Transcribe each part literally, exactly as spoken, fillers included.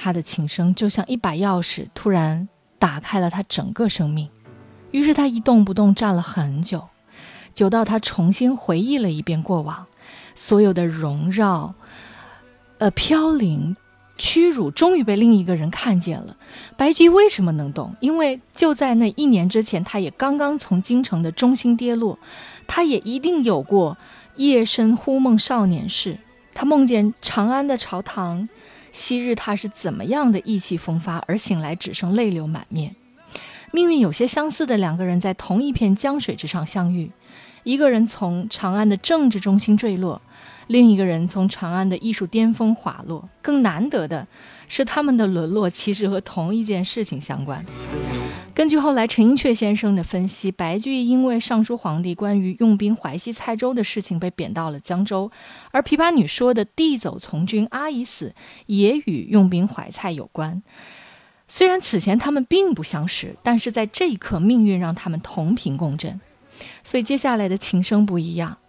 他的琴声就像一把钥匙，突然打开了他整个生命。于是他一动不动站了很久，久到他重新回忆了一遍过往，所有的荣耀呃，飘零屈辱终于被另一个人看见了。白居易为什么能懂？因为就在那一年之前，他也刚刚从京城的中心跌落，他也一定有过夜深忽梦少年事。他梦见长安的朝堂，昔日他是怎么样的意气风发，而醒来只剩泪流满面。命运有些相似的两个人在同一片江水之上相遇，一个人从长安的政治中心坠落，另一个人从长安的艺术巅峰滑落。更难得的是，他们的沦落其实和同一件事情相关。根据后来陈寅恪先生的分析，白居易因为上书皇帝关于用兵淮西蔡州的事情被贬到了江州，而琵琶女说的弟走从军阿已死也与用兵淮蔡有关。虽然此前他们并不相识，但是在这一刻命运让他们同频共振。所以接下来的琴声不一样，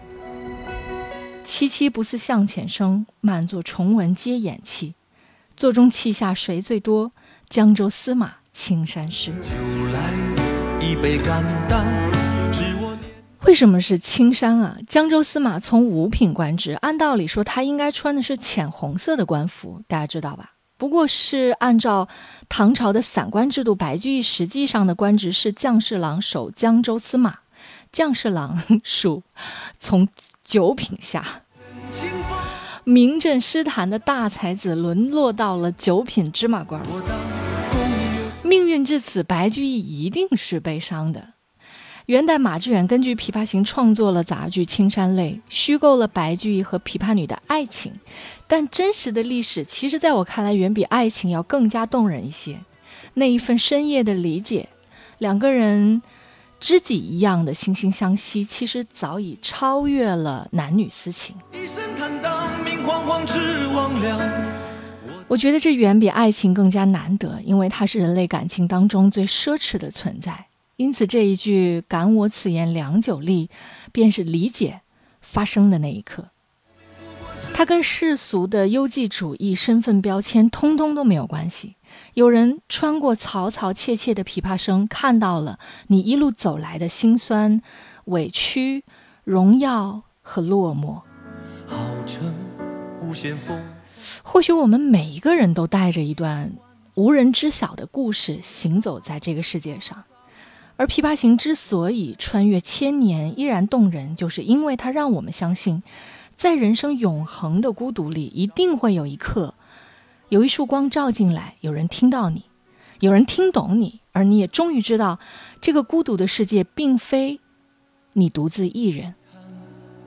凄凄不似向前声，满座重闻皆掩泣。座中泣下谁最多？江州司马青衫湿。为什么是青衫啊？江州司马从五品官职，按道理说他应该穿的是浅红色的官服，大家知道吧？不过是按照唐朝的散官制度，白居易实际上的官职是将侍郎，守江州司马。将侍郎属从九品下，名震诗坛的大才子沦落到了九品芝麻官。命运至此，白居易一定是悲伤的。元代马致远根据《琵琶行》创作了杂剧《青山泪》，虚构了白居易和琵琶女的爱情，但真实的历史其实在我看来远比爱情要更加动人一些。那一份深夜的理解，两个人知己一样的惺惺相惜，其实早已超越了男女私情。我觉得这远比爱情更加难得，因为它是人类感情当中最奢侈的存在。因此这一句感我此言良久立，便是理解发生的那一刻。它跟世俗的优绩主义、身份标签通通都没有关系。有人穿过嘈嘈切切的琵琶声，看到了你一路走来的辛酸、委屈、荣耀和落寞。或许我们每一个人都带着一段无人知晓的故事行走在这个世界上，而《琵琶行》之所以穿越千年依然动人，就是因为它让我们相信，在人生永恒的孤独里，一定会有一刻，有一束光照进来，有人听到你，有人听懂你，而你也终于知道，这个孤独的世界并非你独自一人。